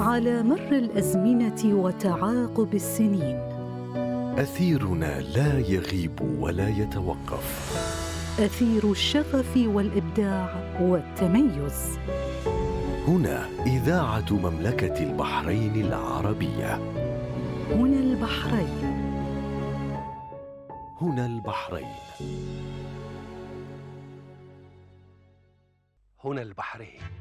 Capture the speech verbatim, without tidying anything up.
على مر الأزمنة وتعاقب السنين. أثيرنا لا يغيب ولا يتوقف، أثير الشغف والإبداع والتميز. هنا إذاعة مملكة البحرين العربية. هنا البحرين. هنا البحرين. هنا البحرين.